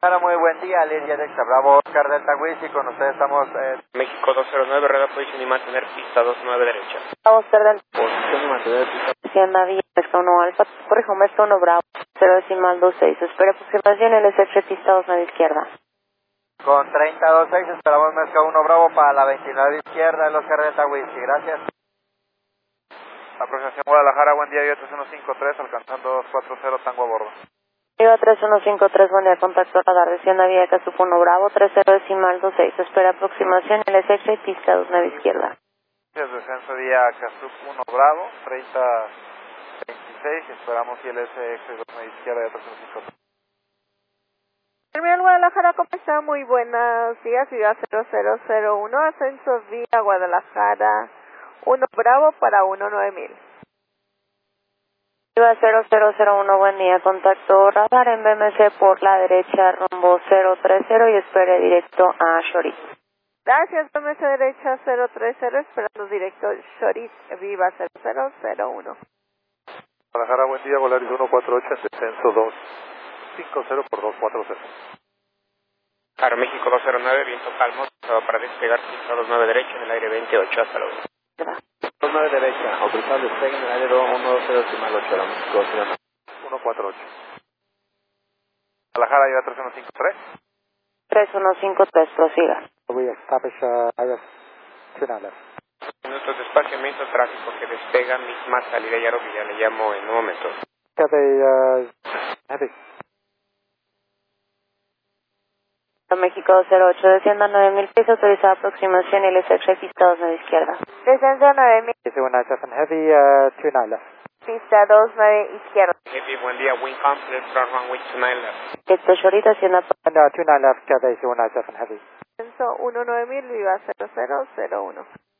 Hola, muy buen día, Lidia Delta Bravo, Oscar Delta Wisi, con ustedes estamos México 209, rueda posición y mantener pista 29 derecha. Oscar Delta. Posición y mantener pista. Hacienda Villa, Pesca 1 Alfa, corrijo, Pesca 1 Bravo, 0 decimal 26, espera aproximación, LSF pista 29 izquierda. con 3026, esperamos Mezca 1 Bravo para la 29 izquierda, el Oscar Delta Wisi, gracias. Aproximación Guadalajara, buen día, Viva 3153, alcanzando 240 Tango a bordo. Viva 3153, buen día, contacto radar, Hacienda Villa, Casup 1 Bravo, 30 decimal 26, espera aproximación, LSF pista 29 izquierda. Descenso día Casup 1 Bravo, 3026, esperamos ILSX 29 izquierda de 3153. Terminal Guadalajara, ¿cómo está? Muy buenos días, Viva 0001, ascenso vía Guadalajara, 1 Bravo para 19000. Viva 0001, buen día, contacto radar en BMC por la derecha, rumbo 030 y espere directo a Shorit. Gracias, mesa derecha 030, esperando directo Shorit, Viva 0001. Guadalajara, buen día, Volaris 148, descenso 250 por 240. Aeroméxico 209, viento calmo, para despegar pista 29 derecha en el aire 28 hasta luego. 29 derecha, autorizado despegue en el aire 120 decimal 8, Aeroméxico 148. Guadalajara, lleva 3153. 3153, prosiga. We establish IS 29 left. Minutos de espaciamiento, tráfico que despega, misma salida y aerovía, le llamo en un momento. Heavy. México 08, descienda 9000 pies, autorizada aproximación, LSX pista 29 izquierda. Descenso 9000, Is 197 heavy, 29 left. pista 29 izquierda. Heavy, buen día, wind complete, front runway 29 left. Directo Shorit, hacienda. And 29 left, Cathay 197 heavy. Descenso 19000, Viva 0001.